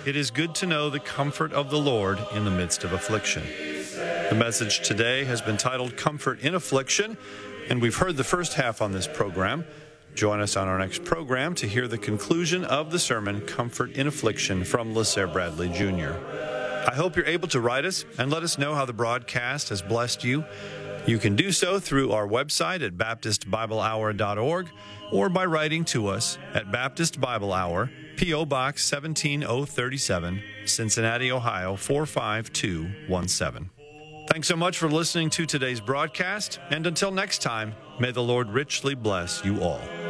It is good to know the comfort of the Lord in the midst of affliction. The message today has been titled Comfort in Affliction, and we've heard the first half on this program. Join us on our next program to hear the conclusion of the sermon, Comfort in Affliction, from LeSere Bradley Jr. I hope you're able to write us and let us know how the broadcast has blessed you. You can do so through our website at baptistbiblehour.org or by writing to us at Baptist Bible Hour, P.O. Box 17037, Cincinnati, Ohio 45217. Thanks so much for listening to today's broadcast, and until next time, may the Lord richly bless you all.